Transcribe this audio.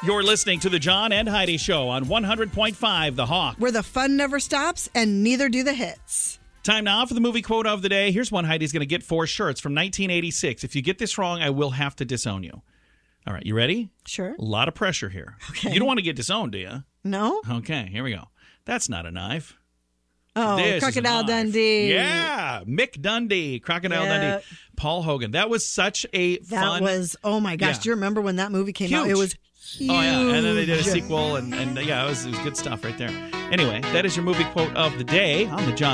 You're listening to the John and Heidi Show on 100.5 The Hawk. Where the fun never stops and neither do the hits. Time now for the movie quote of the day. Here's one Heidi's going to get for sure. It's from 1986. If you get this wrong, I will have to disown you. All right, you ready? Sure. A lot of pressure here. Okay. You don't want to get disowned, do you? No? Okay, here we go. That's not a knife. Oh, This is a Crocodile knife. Dundee. Yeah, Mick Dundee, Crocodile Dundee. Paul Hogan. That was such a fun... That was, oh my gosh, Yeah. do you remember when that movie came out? Huge. It was huge. Oh, yeah, and then they did a sequel, and yeah, it was good stuff right there. Anyway, that is your movie quote of the day on the John